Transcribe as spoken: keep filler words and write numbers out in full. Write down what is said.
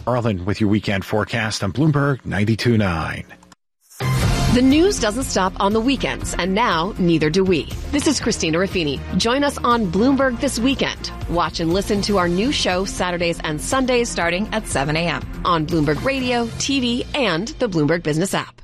Arlen with your weekend forecast on Bloomberg ninety-two point nine. The news doesn't stop on the weekends, and now neither do we. This is Christina Raffini. Join us on Bloomberg This Weekend. Watch and listen to our new show Saturdays and Sundays starting at seven a.m. on Bloomberg Radio, T V, and the Bloomberg Business app.